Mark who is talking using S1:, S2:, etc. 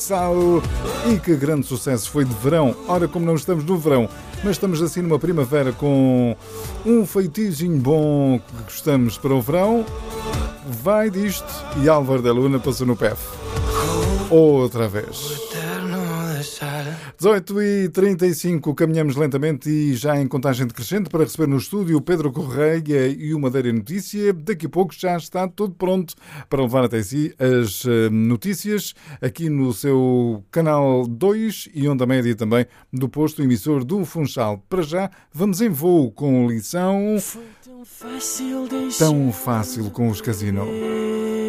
S1: Sal, e que grande sucesso, foi de verão. Ora, como não estamos no verão, mas estamos assim numa primavera com um feitiozinho bom que gostamos para o verão, vai disto e Álvaro da Luna passou no PEF. Outra vez. 18h35, caminhamos lentamente e já em contagem decrescente para receber no estúdio o Pedro Correia e o Madeira Notícia. Daqui a pouco já está tudo pronto para levar até si as notícias aqui no seu canal 2 e onda média também do posto emissor do Funchal. Para já, vamos em voo com lição tão fácil com os Casino.